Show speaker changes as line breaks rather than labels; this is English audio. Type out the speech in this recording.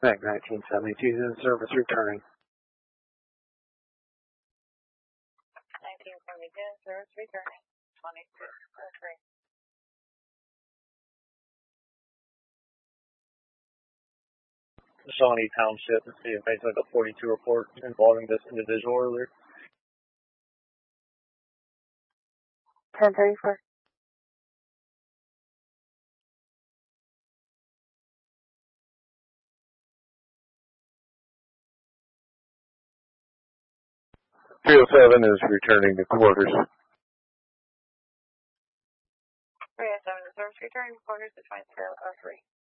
Meg 1972 to the service returning.
1972 service returning. 2603.
Shawnee Township, the city of Mesa, got 42 report involving this individual earlier.
1034.
.307 is returning to quarters.
307 to service returning quarters to 2603.